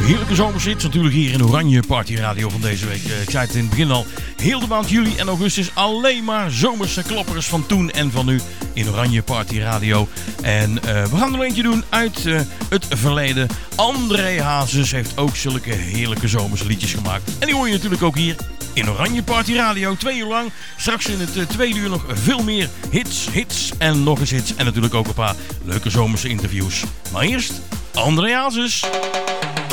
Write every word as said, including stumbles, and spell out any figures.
Heerlijke zomershits natuurlijk hier in Oranje Party Radio van deze week. Ik zei het in het begin al, heel de maand juli en augustus alleen maar zomerse klappers van toen en van nu in Oranje Party Radio. En uh, we gaan er nog eentje doen uit uh, het verleden. André Hazes heeft ook zulke heerlijke zomerse liedjes gemaakt. En die hoor je natuurlijk ook hier in Oranje Party Radio. Twee uur lang. Straks in het uh, tweede uur nog veel meer hits, hits en nog eens hits. En natuurlijk ook een paar leuke zomerse interviews. Maar eerst André Hazes.